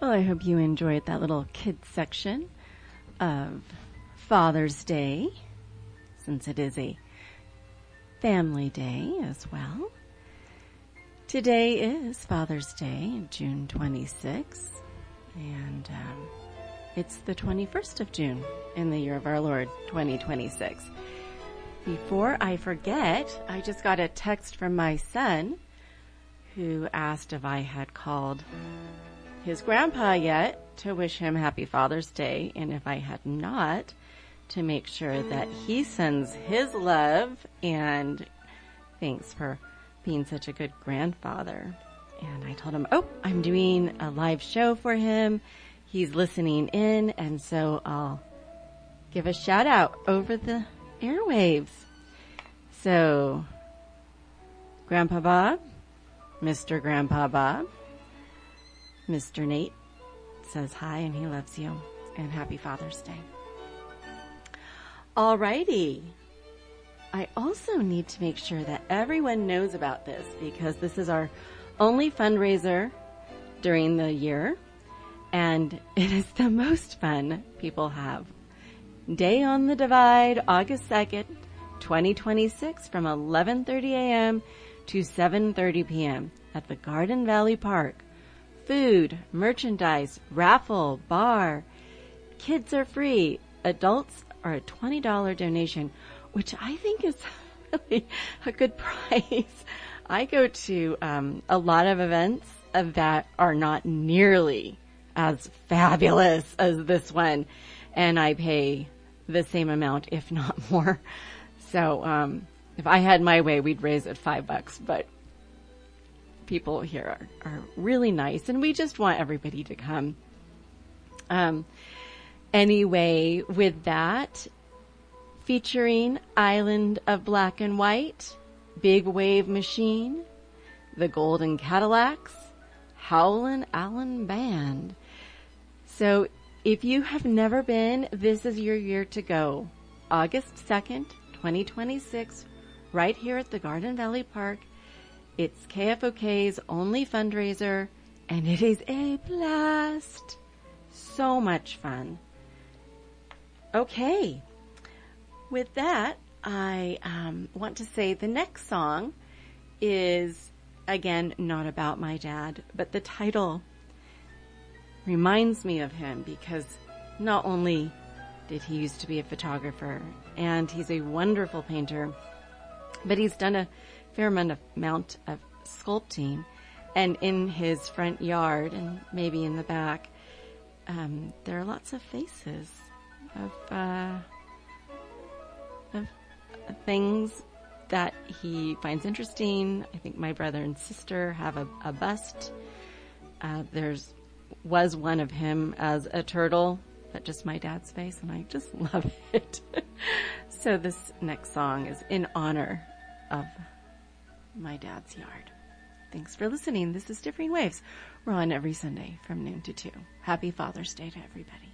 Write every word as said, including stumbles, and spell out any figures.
Well, I hope you enjoyed that little kids section of Father's Day, since it is a family day as well. Today is Father's Day, June twenty-sixth, and um, it's the twenty-first of June in the year of our Lord, twenty twenty-six. Before I forget, I just got a text from my son who asked if I had called his grandpa yet to wish him happy Father's Day, and if I had not, to make sure that he sends his love and thanks for being such a good grandfather. And I told him, oh, I'm doing a live show for him. He's listening in, and so I'll give a shout out over the airwaves. So, Grandpa Bob, Mister Grandpa Bob, Mister Nate says hi and he loves you, and happy Father's Day. Alrighty. I also need to make sure that everyone knows about this because this is our only fundraiser during the year, and it is the most fun people have. Day on the Divide, August second, twenty twenty-six, from eleven thirty a.m. to seven thirty p.m. at the Garden Valley Park. Food, merchandise, raffle, bar. Kids are free. Adults are a twenty dollars donation, which I think is really a good price. I go to um, a lot of events that are not nearly as fabulous as this one, and I pay the same amount, if not more. So um, if I had my way, we'd raise it five bucks, but people here are, are really nice, and we just want everybody to come. Um, anyway, with that, featuring Island of Black and White, Big Wave Machine, the Golden Cadillacs, Howlin' Allen Band. So if you have never been, this is your year to go. August second, twenty twenty-six, right here at the Garden Valley Park. It's K F O K's only fundraiser, and it is a blast. So much fun. Okay. With that, I um, want to say the next song is, again, not about my dad, but the title reminds me of him because not only did he used to be a photographer, and he's a wonderful painter, but he's done a fair amount of sculpting, and in his front yard and maybe in the back, um, there are lots of faces of, uh, of things that he finds interesting. I think my brother and sister have a, a bust. Uh, there's was one of him as a turtle, but just my dad's face, and I just love it. So this next song is in honor of my dad's yard. Thanks for listening. This is Differing Waves. We're on every Sunday from noon to two. Happy Father's Day to everybody.